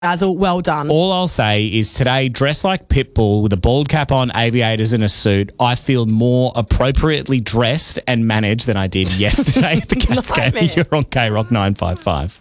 Basil, well done. All I'll say is today, dressed like Pitbull with a bald cap on, aviators and a suit, I feel more appropriately dressed and managed than I did yesterday at the Cats game. You're on K-Rock 955.